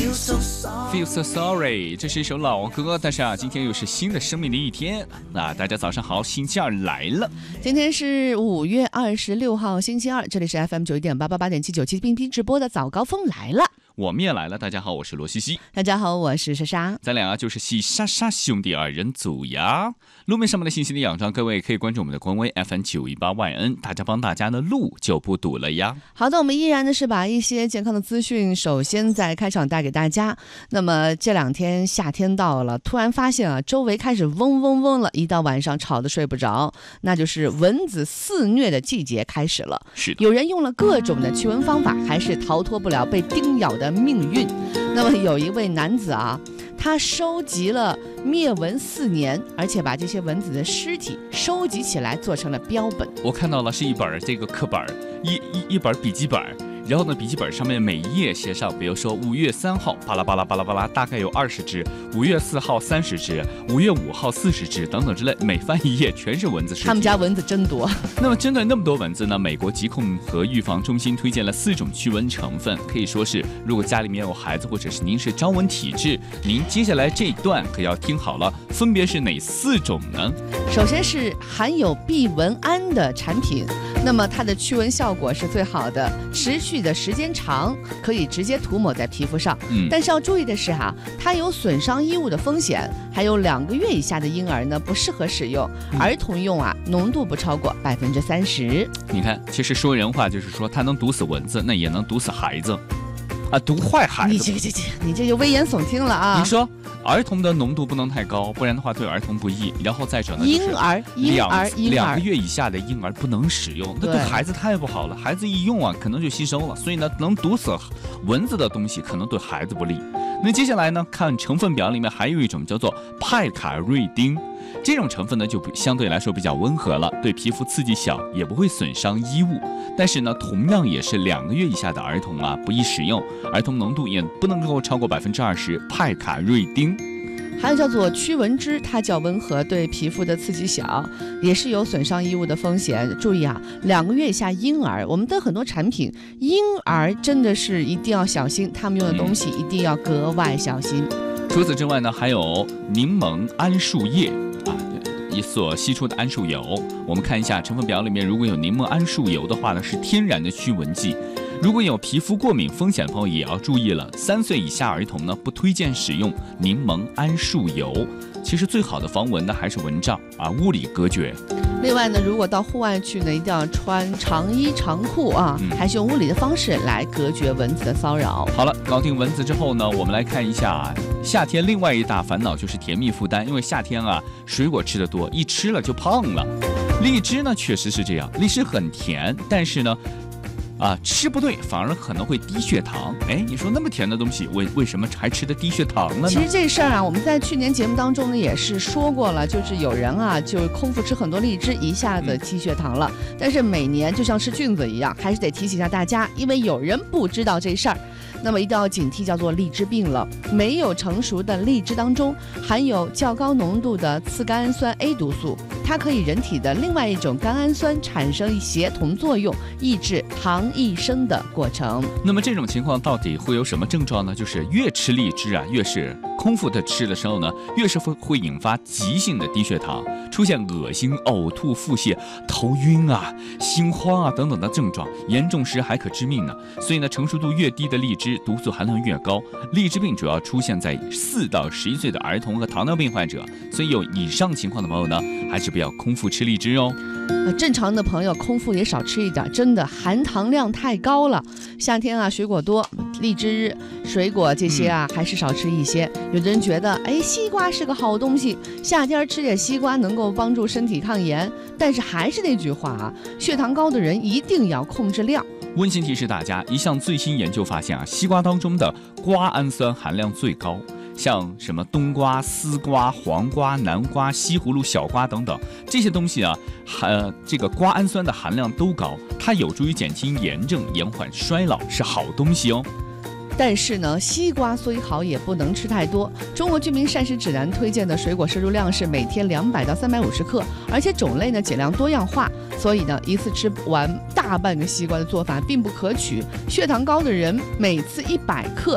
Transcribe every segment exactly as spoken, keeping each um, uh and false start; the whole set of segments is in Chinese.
Feel so sorry， 这是一首老歌，但是啊，今天又是新的生命的一天。那大家早上好，星期二来了。 今天是五月二十六号，星期二，这里是 F M 九一点八八八点七九七并拼直播的早高峰来了。 我们也来了，大家好，我是罗西西。 大家好，我是莎莎。 咱俩就是西莎莎兄弟二人组呀。路面上面的信息的仰仗，各位可以关注我们的官微 F M 九一八 Y N， 大家帮大家的路就不堵了呀。 好的，我们依然呢是把一些健康的资讯，首先在开场带给大家。那么这两天夏天到了，突然发现啊，周围开始嗡嗡嗡了，一到晚上吵得睡不着，那就是蚊子肆虐的季节开始了。 是的， 有人用了各种的驱蚊方法，还是逃脱不了被叮咬的命运。那么有一位男子啊，他收集了灭蚊四年，而且把这些蚊子的尸体收集起来做成了标本。 我看到了是一本这个课本，一一一本笔记本。然后呢，笔记本上面每一页写上，比如说五月三号巴拉巴拉巴拉巴拉，大概有二十只；五月四号三十只；五月五号四十只等等之类。每翻一页全是蚊子尸体。 他们家蚊子真多。 那么针对那么多蚊子呢，美国疾控和预防中心推荐了四种驱蚊成分，可以说是如果家里面有孩子或者是您是招蚊体质，您接下来这一段可要听好了，分别是哪四种呢？ 首先是含有避蚊胺的产品，那么它的驱蚊效果是最好的，持续的时间长，可以直接涂抹在皮肤上。嗯，但是要注意的是哈、啊，它有损伤衣物的风险，还有两个月以下的婴儿呢不适合使用，嗯、儿童用啊浓度不超过百分之三十。 你看，其实说人话就是说，它能毒死蚊子，那也能毒死孩子。啊，毒坏孩子！ 你这个这这，你这就危言耸听了啊！ 你说儿童的浓度不能太高，不然的话对儿童不益。然后再者呢， 婴儿、婴儿、婴儿， 两个月以下的婴儿不能使用，那对孩子太不好了。孩子一用啊，可能就吸收了，所以呢，能毒死蚊子的东西可能对孩子不利。那接下来呢，看成分表里面还有一种叫做派卡瑞丁。这种成分呢，就相对来说比较温和了，对皮肤刺激小，也不会损伤衣物。但是呢，同样也是两个月以下的儿童啊，不宜使用。儿童浓度也不能够超过百分之二十。派卡瑞丁。 还有叫做驱蚊脂，它较温和，对皮肤的刺激小，也是有损伤衣物的风险。注意啊，两个月以下婴儿，我们的很多产品，婴儿真的是一定要小心，他们用的东西一定要格外小心。 除此之外呢，还有柠檬桉树叶啊，所析出的桉树油。我们看一下成分表里面，如果有柠檬桉树油的话呢，是天然的驱蚊剂。如果有皮肤过敏风险的朋友也要注意了，三岁以下儿童呢不推荐使用柠檬桉树油。其实最好的防蚊的还是蚊帐啊，物理隔绝。 另外呢，如果到户外去呢，一定要穿长衣长裤啊，嗯、还是用物理的方式来隔绝蚊子的骚扰。 好了，搞定蚊子之后呢，我们来看一下夏天另外一大烦恼就是甜蜜负担，因为夏天啊水果吃得多，一吃了就胖了。荔枝呢确实是这样，荔枝很甜，但是呢。啊，吃不对反而可能会低血糖。哎，你说那么甜的东西，为为什么还吃的低血糖了呢？ 其实这事儿啊，我们在去年节目当中呢也是说过了，就是有人啊，就空腹吃很多荔枝，一下子低血糖了。嗯、但是每年就像吃菌子一样，还是得提醒一下大家，因为有人不知道这事儿。那么一定要警惕，叫做荔枝病了。没有成熟的荔枝当中含有较高浓度的次甘氨酸 A 毒素，它可以人体的另外一种甘氨酸产生协同作用，抑制糖异生的过程。 那么这种情况到底会有什么症状呢？就是越吃荔枝啊，越是空腹的吃的时候呢，越是会会引发急性的低血糖，出现恶心、呕吐、腹泻、头晕啊、心慌啊等等的症状，严重时还可致命呢。所以呢，成熟度越低的荔枝毒素含量越高。荔枝病主要出现在四到十一岁的儿童和糖尿病患者，所以有以上情况的朋友呢，还是不要空腹吃荔枝哦。 呃，正常的朋友空腹也少吃一点，真的含糖量太高了。夏天啊，水果多，荔枝、水果这些啊，还是少吃一些。有的人觉得，哎，西瓜是个好东西，夏天吃点西瓜能够帮助身体抗炎。但是还是那句话啊，血糖高的人一定要控制量。 温馨提示大家，一项最新研究发现啊，西瓜当中的瓜氨酸含量最高。像什么冬瓜、丝瓜、黄瓜、南瓜、西葫芦、小瓜等等这些东西啊，含这个瓜氨酸的含量都高，它有助于减轻炎症、延缓衰老，是好东西哦。 但是呢，西瓜虽好也不能吃太多。中国居民膳食指南推荐的水果摄入量是每天两百到三百五十克，而且种类呢尽量多样化。所以呢，一次吃完大半个西瓜的做法并不可取。血糖高的人每次一百克。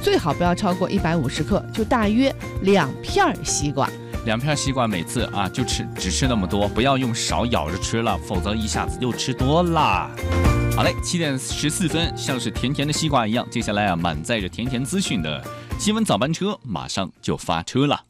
最好不要超过一百五十克，就大约两片西瓜。 两片西瓜每次啊就吃只吃那么多，不要用勺舀着吃了，否则一下子就吃多了。好嘞，七点十四分，像是甜甜的西瓜一样，接下来啊，满载着甜甜资讯的新闻早班车马上就发车了。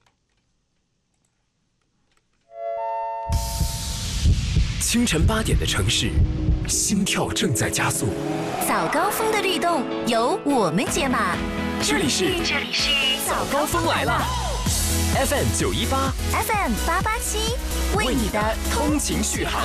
清晨八点的城市，心跳正在加速。 早高峰的律动由我们解码。 这里是这里是早高峰来了 ，F M 九一八 ，F M 八八七，为你的通勤续航。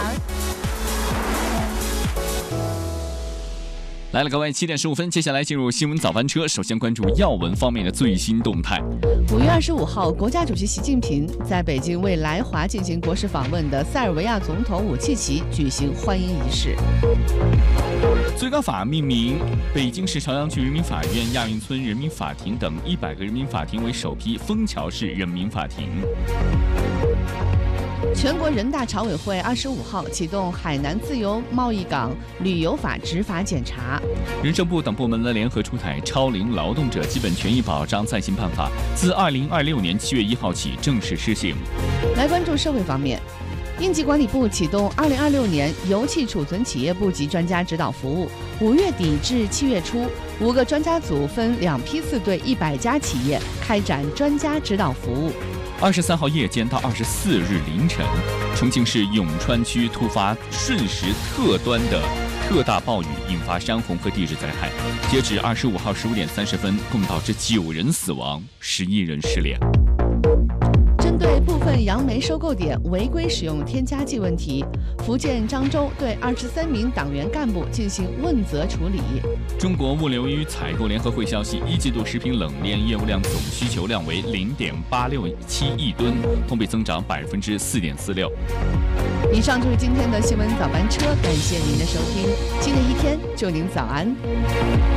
来了，各位，七点十五分，接下来进入新闻早班车。首先关注要闻方面的最新动态。 五月二十五号，国家主席习近平在北京为来华进行国事访问的塞尔维亚总统武契奇举行欢迎仪式。 最高法命名北京市朝阳区人民法院、亚运村人民法庭等一百个人民法庭为首批枫桥市人民法庭。 全国人大常委会二十五号启动海南自由贸易港旅游法执法检查。 人社部等部门的联合出台《超龄劳动者基本权益保障暂行办法》，自二零二六年七月一号起正式施行。 来关注社会方面，应急管理部启动二零二六年油气储存企业部级专家指导服务，五月底至七月初，五个专家组分两批次对一百家企业开展专家指导服务。 二十三号夜间到二十四日凌晨，重庆市永川区突发瞬时特端的特大暴雨，引发山洪和地质灾害。截止二十五号十五点三十分，共导致九人死亡，十一人失联。 针对部分杨梅收购点违规使用添加剂问题，福建漳州对二十三名党员干部进行问责处理。 中国物流与采购联合会消息，一季度食品冷链业务量总需求量为零点八六七亿吨，同比增长百分之四点四六。 以上就是今天的新闻早班车，感谢您的收听，新的一天祝您早安。